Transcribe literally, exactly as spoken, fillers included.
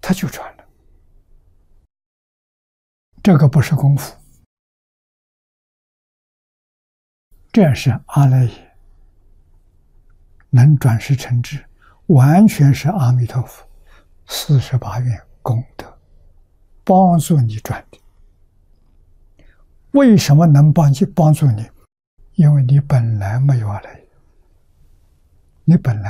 他就转了。这个不是功夫，这是阿赖耶能转识成智，完全是阿弥陀佛四十八愿功德帮助你转的。为什么能帮帮助你？因为你本来没有阿赖耶，你本来